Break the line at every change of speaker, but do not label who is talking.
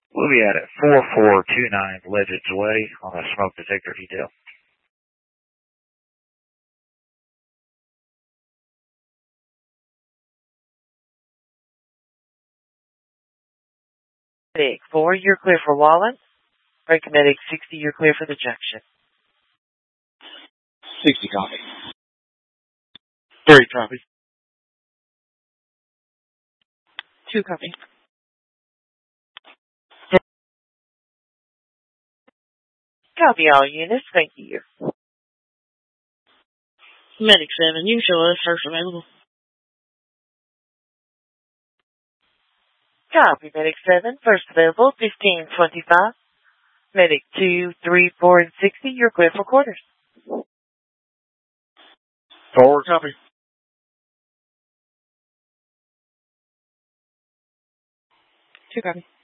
We'll be at 4429 Legends Way on a smoke detector detail.
Medic 4, you're clear for Wallen. Breaker Medic 60, you're clear for the junction.
60 copy.
3 copy.
2 copy.
Copy all units, thank you.
Medic 7, you show us first available.
Copy, Medic 7, first available, 1525. Medic 2, 3, 4, and 60, you're clear for quarters.
4 copy.
2 copy.